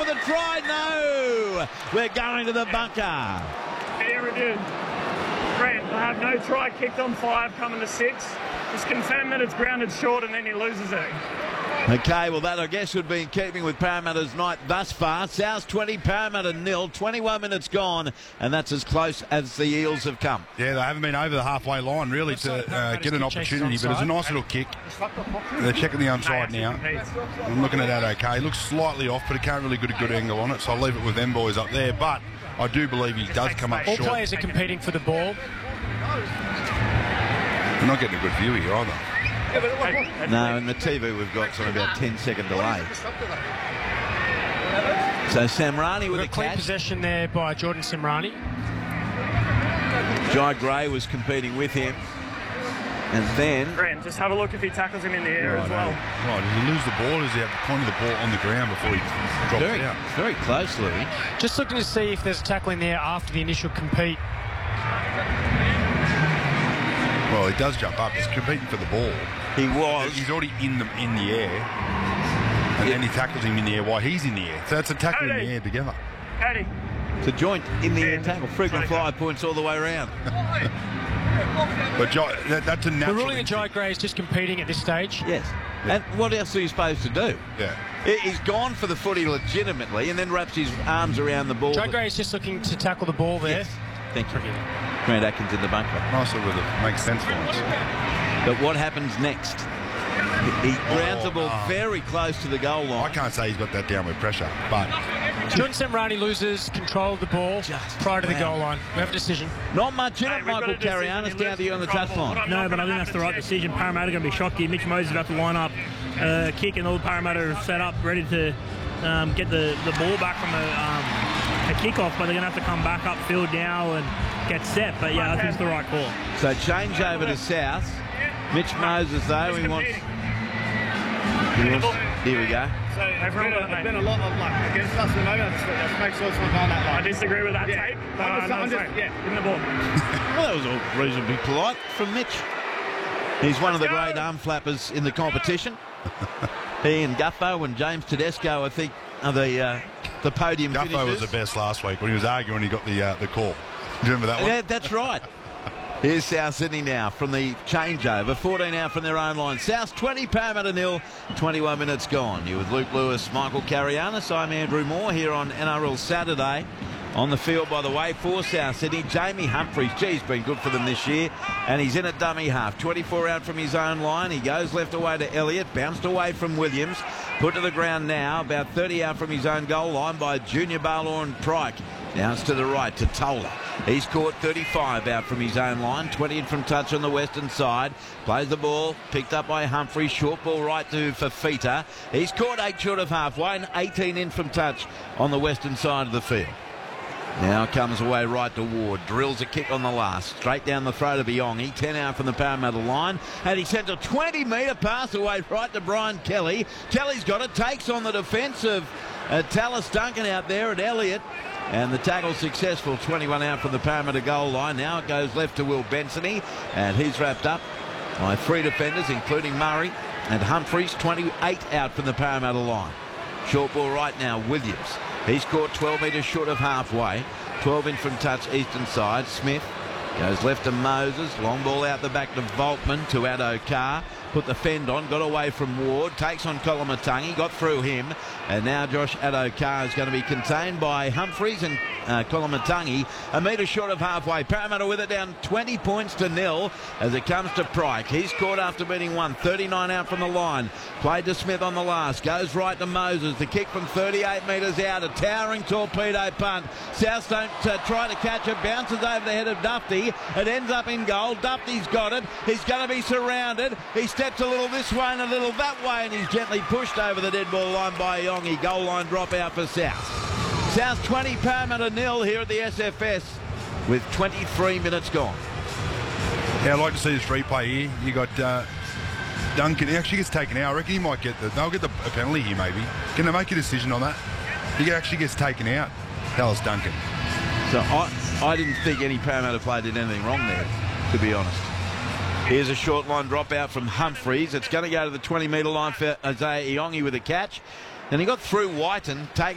for the try. No! We're going to the bunker. Here it is. Grant, I have no try kicked on 5, coming to 6. Just confirm that it's grounded short and then he loses it. Okay, well, that, I guess, would be in keeping with Parramatta's night thus far. South 20, Parramatta 0, 21 minutes gone, and that's as close as the Eels have come. Yeah, they haven't been over the halfway line, really, to get an opportunity, but it's a nice little kick. They're checking the onside now. I'm looking at that okay. Looks slightly off, but it can't really get a good angle on it, so I'll leave it with them boys up there. But I do believe he does come up All short. players are competing for the ball. They're not getting a good view here either. No, in the TV we've got sort of about 10-second delay. So Samrani with a Clean catch. possession there by Jordan Samrani. Jai Gray was competing with him. And then... Grant, just have a look if he tackles him in the air as well. Right, did he lose the ball, or does he have the point of the ball on the ground before he drops it out? Very close, Louis. Just looking to see if there's a tackle in there after the initial compete. Well, he does jump up. He's competing for the ball. He was. He's already in the air. And then he tackles him in the air while he's in the air. So it's a tackle in the air together. Cody. It's a joint in the air tackle. Frequent flyer points all the way around. But that's a natural... The ruling that Jai Gray is just competing at this stage. Yes. Yeah. And what else are you supposed to do? Yeah. He's gone for the footy legitimately and then wraps his arms around the ball. Jai Gray is just looking to tackle the ball there. Yes. Thank you. Grant Atkins in the bunker. Nice little bit of makes sense for us. But what happens next? He grounds the ball very close to the goal line. I can't say he's got that down with pressure, but... Jordan Samrani loses control of the ball prior to the goal line. We have a decision. Not much in it, Michael Carianis, down to you on the touchline. No, but I think that's the right decision. Parramatta are going to be shocked here. Mitch Moses is about to line up, kick, and all the Parramatta are set up, ready to get the ball back from a kick-off, but they're going to have to come back upfield now and get set. But, yeah, I think it's the right call. So change over to South. Mitch Moses, though, he wants... Here we go. So there's been a lot of luck against us at the moment. Let's make sure it's not going that line. I disagree with that tape. I'm just in the ball. Well, that was all reasonably polite from Mitch. He's one of the great arm flappers in the competition. He and Guffo and James Tedesco, I think, are the podium Guffo finishers. was the best last week when he was arguing. He got the call. Do you remember that one? Yeah, that's right. Here's South Sydney now from the changeover. 14 out from their own line. South 20, Parramatta 0. 21 minutes gone. You with Luke Lewis, Michael Carianis. I'm Andrew Moore here on NRL Saturday. On the field, by the way, for South Sydney, Jamie Humphries. He's been good for them this year. And he's in at dummy half. 24 out from his own line. He goes left away to Elliott. Bounced away from Williams. Put to the ground now. About 30 out from his own goal line by Junior Barlaw and Pryke. Now it's to the right to Tola. He's caught 35 out from his own line. 20 in from touch on the western side. Plays the ball. Picked up by Humphrey. Short ball right to Fafita. He's caught 8 short of halfway and 18 in from touch on the western side of the field. Now comes away right to Ward. Drills a kick on the last. Straight down the throat of Iongi. 10 out from the Parramatta line. And he sends a 20-metre pass away right to Brian Kelly. Kelly's got it. Takes on the defence of Tallis Duncan out there at Elliott. And the tackle successful. 21 out from the Parramatta goal line. Now it goes left to Will Bensony. And he's wrapped up by 3 defenders, including Murray and Humphries. 28 out from the Parramatta line. Short ball right now, Williams. He's caught 12 metres short of halfway. 12 in from touch, eastern side. Smith goes left to Moses. Long ball out the back to Volkman, to Addo Carr. Put the fend on, got away from Ward. Takes on Kolomatangi, got through him. And now Josh Addo Carr is going to be contained by Humphries and Kolomatangi. A metre short of halfway. Parramatta with it down 20 points to 0 as it comes to Pryke. He's caught after beating 1. 39 out from the line. Played to Smith on the last. Goes right to Moses. The kick from 38 metres out. A towering torpedo punt. South don't try to catch it. Bounces over the head of Dufty. It ends up in goal. Dufty's got it. He's going to be surrounded. He steps a little this way and a little that way, and he's gently pushed over the dead ball line by Iongi. Goal line drop out for South. South 20, Parramatta 0 here at the SFS with 23 minutes gone. Yeah, I'd like to see this replay here. You got Duncan. He actually gets taken out. I reckon he might get they'll get a penalty here maybe. Can they make a decision on that? He actually gets taken out. Tallis Duncan. So I didn't think any Parramatta player did anything wrong there, to be honest. Here's a short line drop out from Humphries. It's going to go to the 20-metre line for Isaiah Iongi with a catch. And he got through Whiten, taken